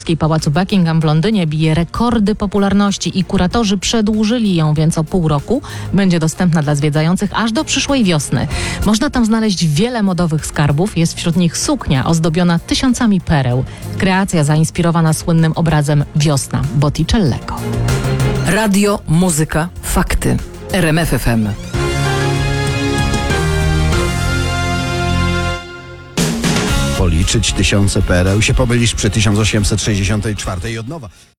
brytyjskiej Pałacu Buckingham w Londynie bije rekordy popularności i kuratorzy przedłużyli ją więc o pół roku. Będzie dostępna dla zwiedzających aż do przyszłej wiosny. Można tam znaleźć wiele modowych skarbów. Jest wśród nich suknia ozdobiona tysiącami pereł. Kreacja zainspirowana słynnym obrazem Wiosna Botticellego. Radio, muzyka, fakty. RMF FM. Policzyć tysiące pereł się pomylisz przy 1864 i od nowa.